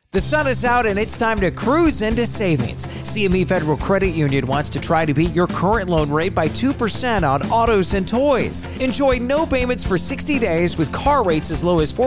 The sun is out and it's time to cruise into savings. CME Federal Credit Union wants to try to beat your current loan rate by 2% on autos and toys. Enjoy no payments for 60 days with car rates as low as 4%